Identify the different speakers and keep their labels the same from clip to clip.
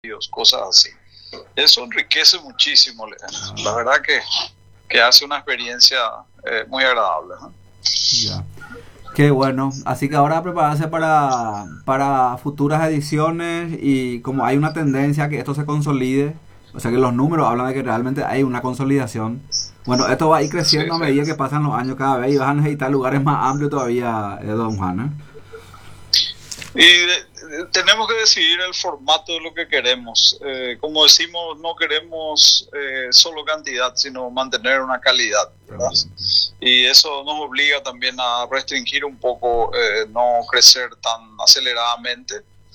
Speaker 1: cosas así. Eso enriquece muchísimo, la verdad que hace una experiencia muy agradable, ¿no?
Speaker 2: Ya. Qué bueno. Así que ahora a prepararse para futuras ediciones y como hay una tendencia a que esto se consolide, o sea que los números hablan de que realmente hay una consolidación. Bueno, esto va a ir
Speaker 1: Sí,
Speaker 2: creciendo a
Speaker 1: sí.
Speaker 2: medida que pasan los años cada vez y vas a necesitar lugares más amplios todavía, don Juan, ¿eh?
Speaker 1: Y tenemos que decidir el formato de lo que queremos. Como decimos, no queremos solo cantidad, sino mantener una calidad, ¿verdad?
Speaker 2: También.
Speaker 1: Y eso nos obliga también a restringir un poco, no crecer tan aceleradamente.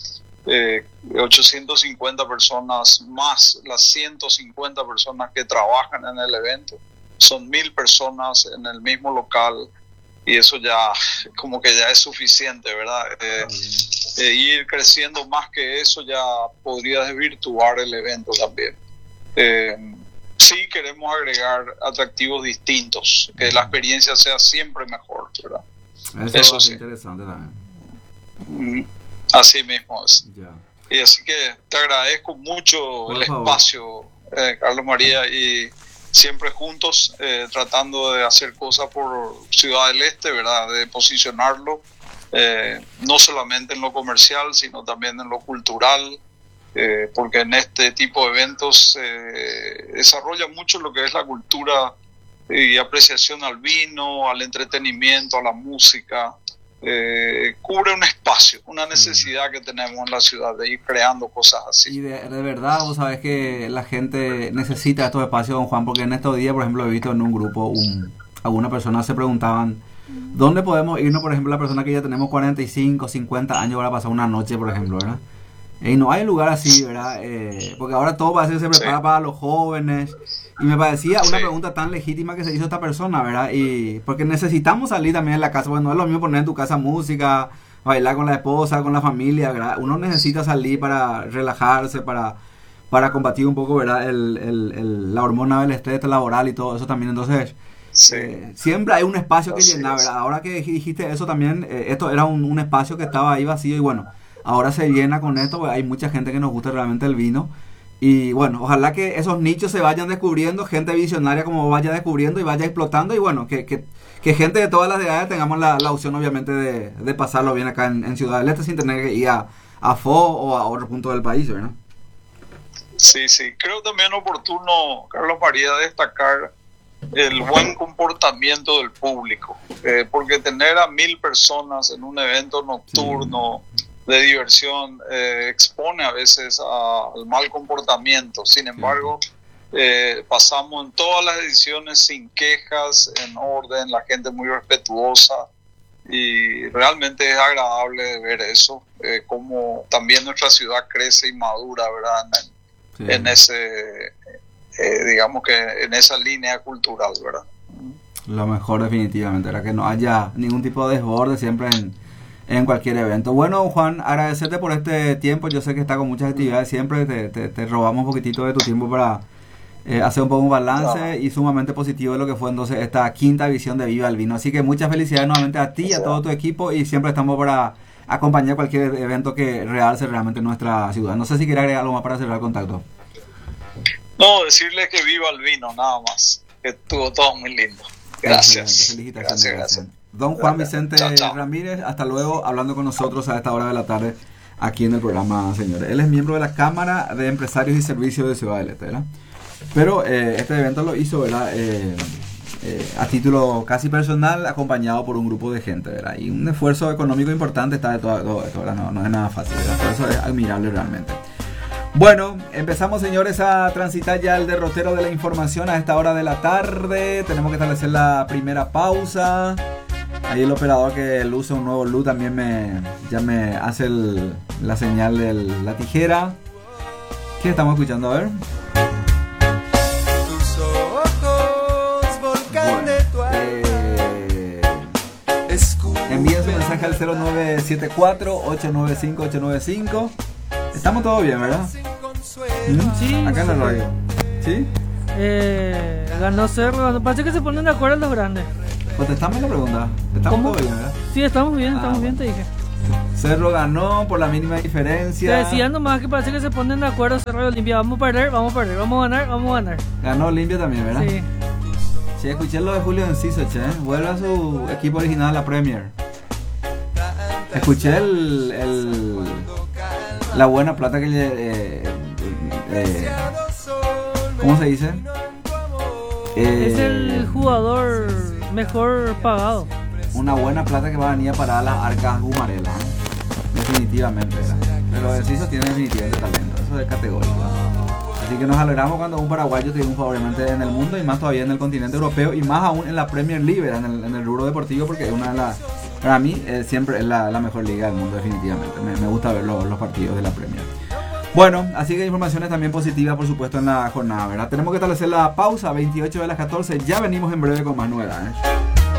Speaker 1: 850 personas más las 150 personas que trabajan en el evento. Son 1000 personas en el mismo local y eso ya como que ya es suficiente, ¿verdad? Ir creciendo más que eso ya podría desvirtuar el evento también. Sí queremos agregar atractivos distintos, que la experiencia sea siempre mejor, ¿verdad?
Speaker 2: Eso va
Speaker 1: Eso
Speaker 2: a ser
Speaker 1: sí.
Speaker 2: interesante también.
Speaker 1: Así mismo es.
Speaker 2: Ya.
Speaker 1: Y así que te agradezco mucho
Speaker 2: Por
Speaker 1: el
Speaker 2: favor.
Speaker 1: espacio, Carlos María, y siempre juntos tratando de hacer cosas por Ciudad del Este, ¿verdad? De posicionarlo, no solamente en lo comercial, sino también en lo cultural, porque en este tipo de eventos se desarrolla mucho lo que es la cultura y apreciación al vino, al entretenimiento, a la música. Cubre un espacio, una necesidad que tenemos en la ciudad de ir creando cosas así.
Speaker 2: Y de verdad, vos sabés que la gente necesita estos espacios, don Juan, porque en estos días, por ejemplo, he visto en un grupo, algunas personas se preguntaban, ¿dónde podemos irnos, por ejemplo, la persona que ya tenemos 45, 50 años para pasar una noche, por ejemplo, ¿verdad? Y no hay lugar así, ¿verdad? Porque ahora todo parece que se
Speaker 1: Sí,
Speaker 2: prepara para los jóvenes. Y me parecía una
Speaker 1: sí,
Speaker 2: pregunta tan legítima que se hizo esta persona, ¿verdad? Y porque necesitamos salir también de la casa, porque no es lo mismo poner en tu casa música, bailar con la esposa, con la familia, ¿verdad? Uno necesita salir para relajarse, para combatir un poco, ¿verdad? La hormona del estrés laboral y todo eso también. Entonces,
Speaker 1: sí,
Speaker 2: siempre hay un espacio que
Speaker 1: así
Speaker 2: llenar,
Speaker 1: es.
Speaker 2: ¿verdad? Ahora que dijiste eso también, esto era un espacio que estaba ahí vacío y bueno, ahora se llena con esto, pues hay mucha gente que nos gusta realmente el vino. Y bueno, ojalá que esos nichos se vayan descubriendo, gente visionaria como vaya descubriendo y vaya explotando. Y bueno, que gente de todas las edades tengamos la opción obviamente de pasarlo bien acá en Ciudad del Este sin tener que ir a FO o a otro punto del país, ¿verdad?
Speaker 1: Sí, sí. Creo también oportuno, Carlos María, destacar el buen comportamiento del público, porque tener a 1000 personas en un evento
Speaker 2: Sí,
Speaker 1: nocturno de diversión expone a veces al mal comportamiento. Sin
Speaker 2: cierto.
Speaker 1: embargo, pasamos en todas las ediciones sin quejas, en orden, la gente muy respetuosa y realmente es agradable de ver eso, como también nuestra ciudad crece y madura, ¿verdad?
Speaker 2: Sí.
Speaker 1: En ese, digamos que en esa línea cultural, ¿verdad?
Speaker 2: Lo mejor definitivamente, era que no haya ningún tipo de desborde siempre en cualquier evento. Bueno, Juan, agradecerte por este tiempo. Yo sé que está con muchas actividades siempre. Te robamos un poquitito de tu tiempo para hacer un poco un balance
Speaker 1: No,
Speaker 2: y sumamente positivo de lo que fue entonces esta quinta edición de Viva el Vino. Así que muchas felicidades nuevamente a ti y a todo tu equipo y siempre estamos para acompañar cualquier evento que realce realmente nuestra ciudad. No sé si quieres agregar algo más para cerrar el contacto.
Speaker 1: no, decirle que viva el vino, nada más. Que estuvo todo muy lindo.
Speaker 2: Excelente,
Speaker 1: Gracias.
Speaker 2: felicitaciones,
Speaker 1: Gracias,
Speaker 2: gracias.
Speaker 1: gracias.
Speaker 2: Don Juan
Speaker 1: Gracias.
Speaker 2: Vicente
Speaker 1: Chao, chao.
Speaker 2: Ramírez, hasta luego, hablando con nosotros a esta hora de la tarde aquí en el programa, señores. Él es miembro de la Cámara de Empresarios y Servicios de Ciudad del Este, ¿verdad? Pero este evento lo hizo, ¿verdad? A título casi personal, acompañado por un grupo de gente, ¿verdad? Y un esfuerzo económico importante está de todo esto, ¿verdad? No es nada fácil, ¿verdad? Por eso es admirable realmente. Bueno, empezamos, señores, a transitar ya el derrotero de la información a esta hora de la tarde. Tenemos que establecer la primera pausa. Ahí el operador que usa un nuevo LU también ya me hace la señal de la tijera. ¿Qué estamos escuchando? A ver.
Speaker 3: Tus ojos, volcán
Speaker 2: Bueno,
Speaker 3: de tu
Speaker 2: envíen su mensaje al 0974-895-895. Estamos todos bien, ¿verdad?
Speaker 4: Sí,
Speaker 2: Acá en la
Speaker 4: súper.
Speaker 2: radio. ¿Sí?
Speaker 4: Ganó Cerro. Parece que se ponen de acuerdo los grandes.
Speaker 2: Contestame la pregunta. Estamos
Speaker 4: ¿Cómo?
Speaker 2: todos bien, ¿verdad?
Speaker 4: Sí, estamos
Speaker 2: Ah,
Speaker 4: bien, te
Speaker 2: bueno.
Speaker 4: dije.
Speaker 2: Cerro ganó por la mínima
Speaker 4: Te
Speaker 2: diferencia.
Speaker 4: decían nomás que parece que se ponen de acuerdo Cerro y Olimpia. Vamos a perder, vamos a perder, vamos a ganar, vamos a ganar.
Speaker 2: Ganó Olimpia también, ¿verdad?
Speaker 4: Sí.
Speaker 2: Che, escuché lo de Julio Enciso, che. Vuelve a su equipo original a la Premier. Escuché la buena plata que le... ¿cómo se dice?
Speaker 4: Es el jugador mejor pagado.
Speaker 2: Una buena plata que va a venir a parar a las arcas Gumarela, ¿eh? Definitivamente, ¿verdad? Pero Enciso tiene definitivamente talento, eso es categórico. Así que nos alegramos cuando un paraguayo triunfa obviamente en el mundo y más todavía en el continente europeo y más aún en la Premier League, ¿verdad? En el rubro deportivo, porque es una de las, para mí siempre es la mejor liga del mundo definitivamente. Me gusta ver los partidos de la Premier. Bueno, así que informaciones también positivas por supuesto en la jornada, ¿verdad? Tenemos que establecer la pausa, 28 de las 14, ya venimos en breve con más novedades.